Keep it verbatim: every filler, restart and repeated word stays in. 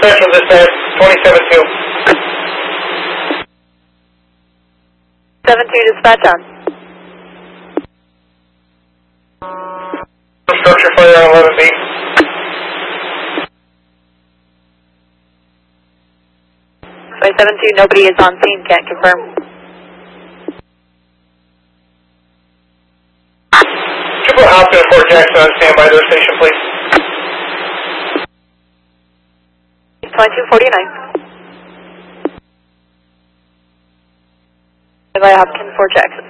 Central dispatch, twenty-seven two. seven two dispatch on. Structure fire on eleven B. twenty-seven two, nobody is on scene, can't confirm. Triple Alpha Fort Jackson on standby, their station, please. twenty-two forty-nine. By Hopkins, Fort Jackson.